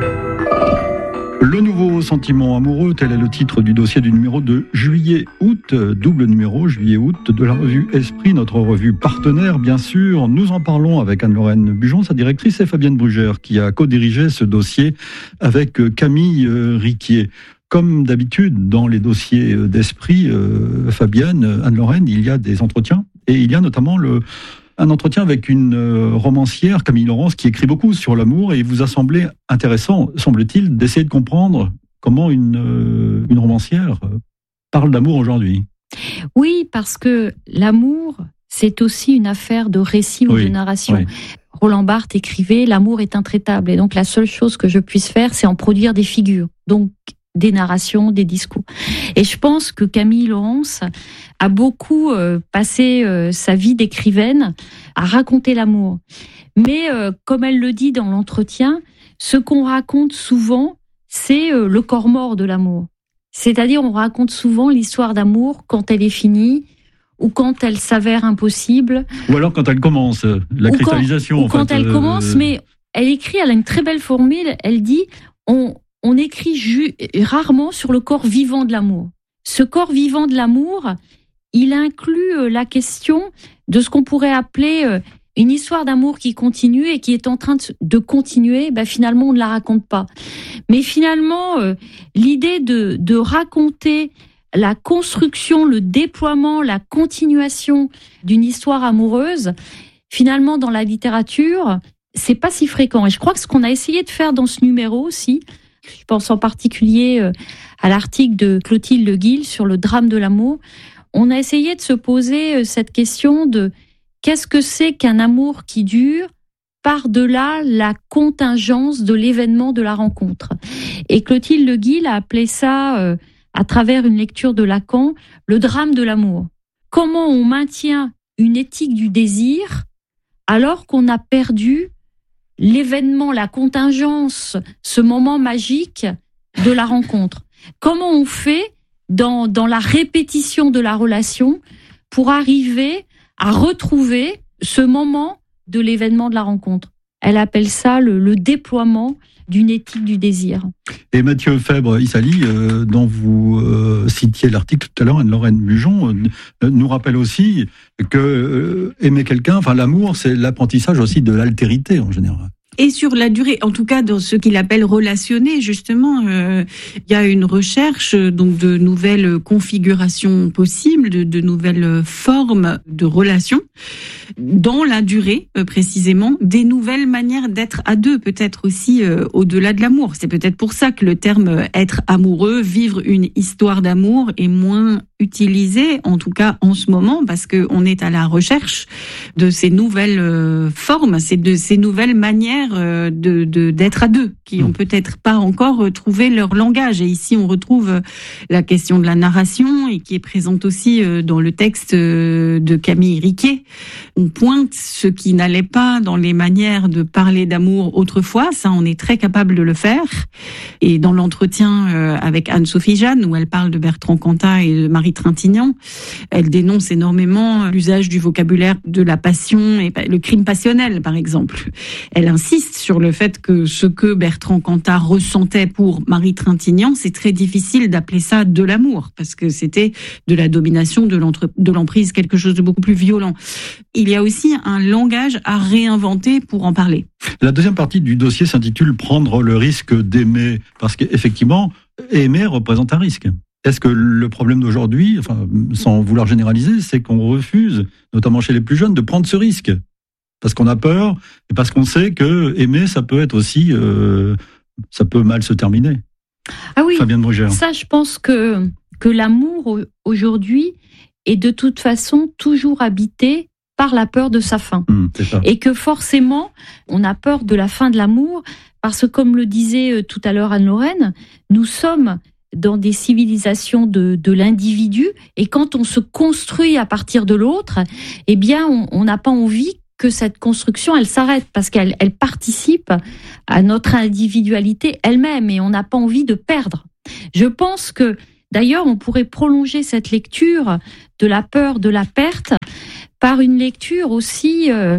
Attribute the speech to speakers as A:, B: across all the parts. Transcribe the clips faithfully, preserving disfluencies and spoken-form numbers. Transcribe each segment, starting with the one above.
A: Le nouveau sentiment amoureux, tel est le titre du dossier du numéro de juillet-août, double numéro juillet-août de la revue Esprit, notre revue partenaire bien sûr. Nous en parlons avec Anne-Lorraine Bujon, sa directrice, et Fabienne Brugère qui a co-dirigé ce dossier avec Camille Riquier. Comme d'habitude dans les dossiers d'Esprit, euh, Fabienne, Anne-Lorraine, il y a des entretiens et il y a notamment le... un entretien avec une romancière, Camille Laurence, qui écrit beaucoup sur l'amour, et il vous a semblé intéressant, semble-t-il, d'essayer de comprendre comment une, une romancière parle d'amour aujourd'hui.
B: Oui, parce que l'amour, c'est aussi une affaire de récit ou oui, de narration. Oui. Roland Barthes écrivait « L'amour est intraitable ». Et donc la seule chose que je puisse faire, c'est en produire des figures. Donc des narrations, des discours. Et je pense que Camille Laurence a beaucoup euh, passé euh, sa vie d'écrivaine à raconter l'amour. Mais euh, comme elle le dit dans l'entretien, ce qu'on raconte souvent, c'est euh, le corps mort de l'amour. C'est-à-dire, on raconte souvent l'histoire d'amour quand elle est finie, ou quand elle s'avère impossible.
A: Ou alors quand elle commence, la
B: ou
A: cristallisation.
B: Quand, ou
A: en
B: quand
A: fait,
B: elle
A: euh...
B: commence, mais elle écrit, elle a une très belle formule, elle dit on, on écrit ju- rarement sur le corps vivant de l'amour. Ce corps vivant de l'amour, il inclut la question de ce qu'on pourrait appeler une histoire d'amour qui continue et qui est en train de continuer. Ben finalement, on ne la raconte pas. Mais finalement, euh, l'idée de, de raconter la construction, le déploiement, la continuation d'une histoire amoureuse, finalement, dans la littérature, c'est pas si fréquent. Et je crois que ce qu'on a essayé de faire dans ce numéro aussi, je pense en particulier à l'article de Clotilde Le Guil sur le drame de l'amour, on a essayé de se poser cette question de qu'est-ce que c'est qu'un amour qui dure par-delà la contingence de l'événement de la rencontre. Et Clotilde Le Guil a appelé ça, euh, à travers une lecture de Lacan, le drame de l'amour. Comment on maintient une éthique du désir alors qu'on a perdu l'événement, la contingence, ce moment magique de la rencontre. Comment on fait dans, dans la répétition de la relation pour arriver à retrouver ce moment de l'événement de la rencontre. Elle appelle ça le, le déploiement d'une éthique du désir.
A: Et Mathieu Febvre-Issali, euh, dont vous euh, citiez l'article tout à l'heure, Anne-Lorraine Bujon, euh, nous rappelle aussi que euh, aimer quelqu'un, enfin l'amour, c'est l'apprentissage aussi de l'altérité en général.
C: Et sur la durée, en tout cas dans ce qu'il appelle relationner, justement, euh, il y a une recherche donc de nouvelles configurations possibles, de, de nouvelles formes de relations dans la durée, euh, précisément, des nouvelles manières d'être à deux, peut-être aussi euh, au-delà de l'amour. C'est peut-être pour ça que le terme être amoureux, vivre une histoire d'amour est moins utilisé, en tout cas en ce moment, parce que on est à la recherche de ces nouvelles euh, formes, c'est de ces nouvelles manières euh, de, de d'être à deux, qui ont peut-être pas encore trouvé leur langage. Et ici, on retrouve la question de la narration et qui est présente aussi euh, dans le texte euh, de Camille Riquier. On pointe ce qui n'allait pas dans les manières de parler d'amour autrefois. Ça, on est très capable de le faire. Et dans l'entretien euh, avec Anne-Sophie Jeanne, où elle parle de Bertrand Cantat et de Marie Trintignant, elle dénonce énormément l'usage du vocabulaire de la passion et le crime passionnel, par exemple. Elle insiste sur le fait que ce que Bertrand Cantat ressentait pour Marie Trintignant, c'est très difficile d'appeler ça de l'amour, parce que c'était de la domination, de, l'entre... de l'emprise, quelque chose de beaucoup plus violent. Il y a aussi un langage à réinventer pour en parler.
A: La deuxième partie du dossier s'intitule « Prendre le risque d'aimer », parce qu'effectivement, aimer représente un risque. Est-ce que le problème d'aujourd'hui, enfin, sans vouloir généraliser, c'est qu'on refuse, notamment chez les plus jeunes, de prendre ce risque ? Parce qu'on a peur et parce qu'on sait que aimer, ça peut être aussi, euh, ça peut mal se terminer.
B: Ah oui,
A: Fabienne Brugère.
B: Ça, je pense que, que l'amour aujourd'hui est de toute façon toujours habité par la peur de sa fin.
A: Mmh, c'est ça.
B: Et que forcément, on a peur de la fin de l'amour parce que, comme le disait tout à l'heure Anne-Lorraine, nous sommes dans des civilisations de, de l'individu, et quand on se construit à partir de l'autre, eh bien, on n'a pas envie que cette construction, elle s'arrête, parce qu'elle elle participe à notre individualité elle-même, et on n'a pas envie de perdre. Je pense que, d'ailleurs, on pourrait prolonger cette lecture de la peur de la perte par une lecture aussi euh,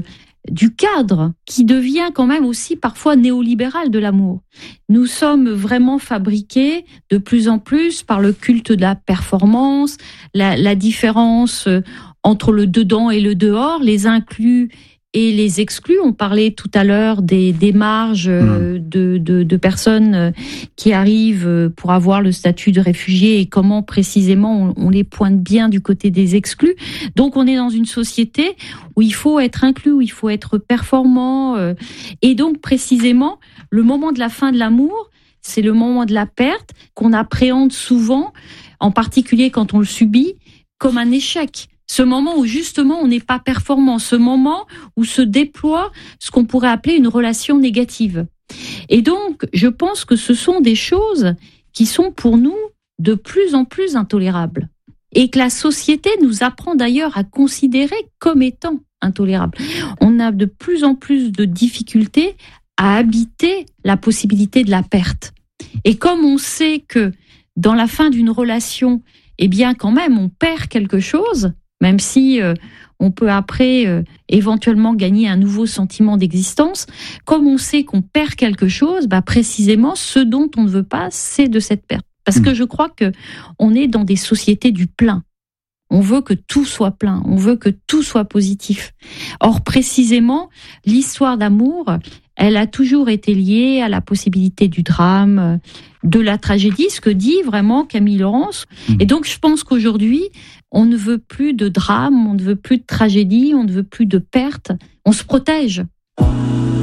B: du cadre qui devient quand même aussi parfois néolibéral de l'amour. Nous sommes vraiment fabriqués de plus en plus par le culte de la performance, la, la différence entre le dedans et le dehors, les inclus et les exclus. On parlait tout à l'heure des, des marges mmh. de, de, de personnes qui arrivent pour avoir le statut de réfugié et comment précisément on, on les pointe bien du côté des exclus. Donc on est dans une société où il faut être inclus, où il faut être performant. Et donc précisément, le moment de la fin de l'amour, c'est le moment de la perte qu'on appréhende souvent, en particulier quand on le subit, comme un échec. Ce moment où justement on n'est pas performant, ce moment où se déploie ce qu'on pourrait appeler une relation négative. Et donc, je pense que ce sont des choses qui sont pour nous de plus en plus intolérables. Et que la société nous apprend d'ailleurs à considérer comme étant intolérables. On a de plus en plus de difficultés à habiter la possibilité de la perte. Et comme on sait que dans la fin d'une relation, eh bien quand même on perd quelque chose, même si euh, on peut après euh, éventuellement gagner un nouveau sentiment d'existence, comme on sait qu'on perd quelque chose, bah précisément ce dont on ne veut pas, c'est de cette perte. Parce que je crois que on est dans des sociétés du plein. On veut que tout soit plein, on veut que tout soit positif. Or précisément, l'histoire d'amour, elle a toujours été liée à la possibilité du drame, de la tragédie, ce que dit vraiment Camille Laurence. Mmh. Et donc je pense qu'aujourd'hui, on ne veut plus de drame, on ne veut plus de tragédie, on ne veut plus de perte, on se protège.